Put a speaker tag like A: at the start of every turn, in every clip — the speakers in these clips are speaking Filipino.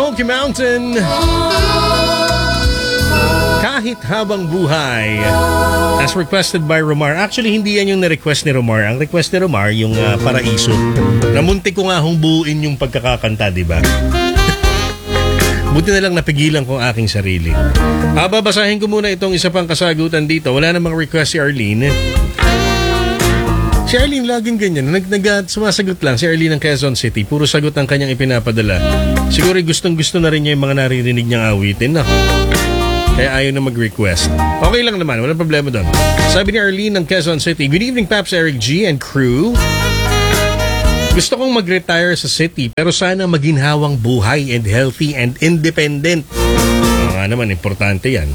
A: Smoky Mountain. Kahit habang buhay. As requested by Romar. Actually, hindi yan yung na-request ni Romar. Ang request ni Romar, yung Paraiso. Namuntik ko nga hong buuin yung pagkakakanta, di ba? Buti na lang napigilan ko ang aking sarili. Babasahin ko muna itong isa pang kasagutan dito. Wala namang request si Arlene. Si Arlene laging ganyan. Sumasagot lang. Si Arlene ng Quezon City. Puro sagot ang kanyang ipinapadala. Siguro gustong-gusto na rin niya yung mga naririnig niyang awitin. Kaya ayaw na mag-request. Okay lang naman. Walang problema doon. Sabi ni Arlene ng Quezon City, Good evening, Paps, Eric G and crew. Gusto kong mag-retire sa city pero sana maginhawang buhay and healthy and independent. Nga naman, importante yan.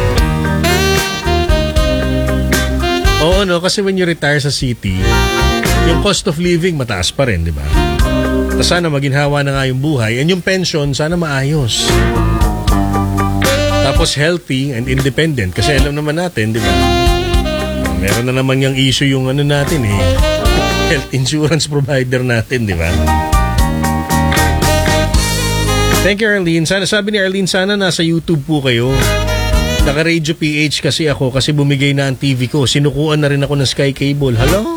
A: Oo, no? Kasi when you retire sa city, yung cost of living mataas pa rin, di ba? Sana maginhawa na nga yung buhay and yung pension sana maayos. Tapos healthy and independent kasi alam naman natin, di ba? Meron na naman yung issue yung natin health insurance provider natin, di ba? Thank you, Arlene. Sabi ni Arlene, sana nasa YouTube po kayo. Naka-Radio PH kasi ako kasi bumigay na ang TV ko. Sinukuan na rin ako ng Sky Cable. Hello?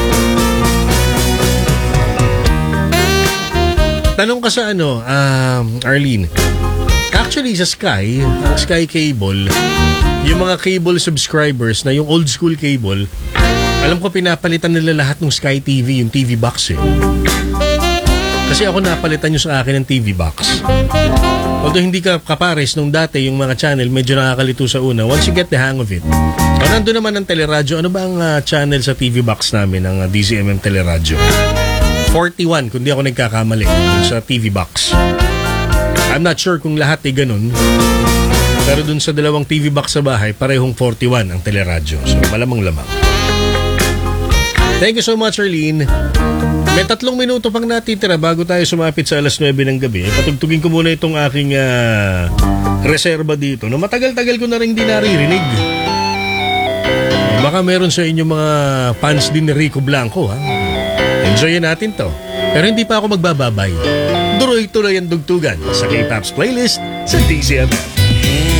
A: Tanong ka sa Arlene. Actually, sa Sky Cable, yung mga cable subscribers na yung old school cable, alam ko pinapalitan nila lahat ng Sky TV, yung TV box Kasi ako napalitan nyo sa akin ng TV box. Although hindi ka kapares nung dati yung mga channel, medyo nakakalito sa una. Once you get the hang of it. Nandun naman ang teleradyo. Ano ba ang channel sa TV box namin, ng DZMM teleradyo? 41, kung di ako nagkakamali, sa TV box. I'm not sure kung lahat ganun. Pero dun sa dalawang TV box sa bahay, parehong 41 ang teleradyo. So, malamang-lamang. Thank you so much, Arlene. May 3 minuto pang natitira bago tayo sumapit sa alas 9 ng gabi. Patugtugin ko muna itong aking reserba dito na matagal-tagal ko na rin hindi naririnig. Baka meron sa inyo mga fans din ni Rico Blanco. Enjoyin natin to. Pero hindi pa ako magbababay. Tuloy-tuloy ang dugtugan sa K-Pops playlist sa DZMM.